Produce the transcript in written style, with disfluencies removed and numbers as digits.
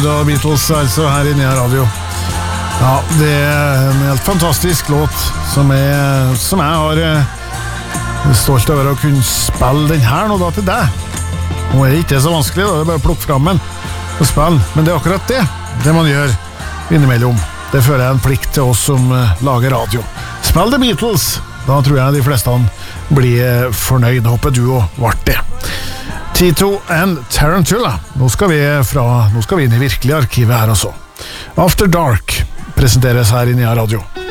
Floyd og Beatles altså her inne i radio. Ja, det en helt fantastisk låt som jeg har stolt over å kunne spille den her nå da til deg. Nå det ikke så vanskelig da, det bare å plukke frem den og spille, men det akkurat det man gjør innimellom. Det føler jeg en plikt til oss som lager radio. Spill The Beatles, da tror jeg de fleste blir fornøyd. Håper du og vart det. Tito and Tarantula. Nå skal vi inn i virkelig arkivet her også. After Dark presenteres her inne i radio.